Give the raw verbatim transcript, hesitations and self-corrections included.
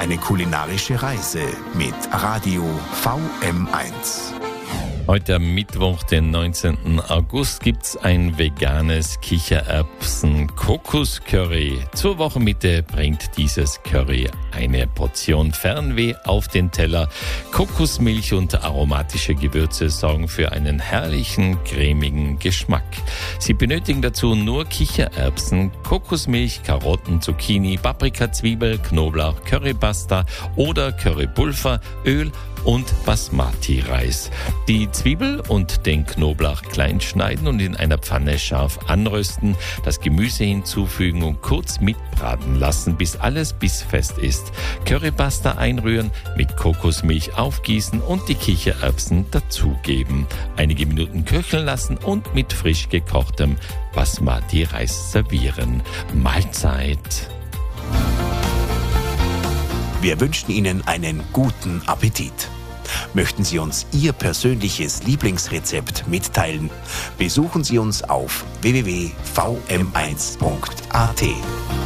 eine kulinarische Reise mit Radio V M eins. Heute am Mittwoch, den neunzehnten August, gibt's ein veganes Kichererbsen-Kokos-Curry. Zur Wochenmitte bringt dieses Curry eine Portion Fernweh auf den Teller. Kokosmilch und aromatische Gewürze sorgen für einen herrlichen, cremigen Geschmack. Sie benötigen dazu nur Kichererbsen, Kokosmilch, Karotten, Zucchini, Paprika, Zwiebel, Knoblauch, Currypasta oder Currypulver, Öl und Basmati-Reis. Die Zwiebel und den Knoblauch klein schneiden und in einer Pfanne scharf anrösten, das Gemüse hinzufügen und kurz mitbraten lassen, bis alles bissfest ist. Currypasta einrühren, mit Kokosmilch aufgießen und die Kichererbsen dazugeben. Einige Minuten köcheln lassen und mit frisch gekochtem Basmati-Reis servieren. Mahlzeit! Wir wünschen Ihnen einen guten Appetit. Möchten Sie uns Ihr persönliches Lieblingsrezept mitteilen? Besuchen Sie uns auf w w w punkt v m eins punkt a t.